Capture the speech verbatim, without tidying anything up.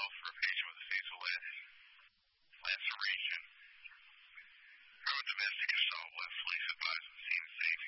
well for a patient with a facial laceration. From a domestic assault, what police advise would seem safe